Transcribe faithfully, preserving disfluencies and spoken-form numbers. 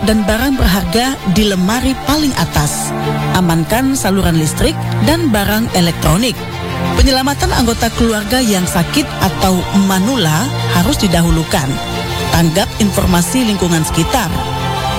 dan barang berharga di lemari paling atas. Amankan saluran listrik dan barang elektronik. Penyelamatan anggota keluarga yang sakit atau manula harus didahulukan. Tanggap informasi lingkungan sekitar.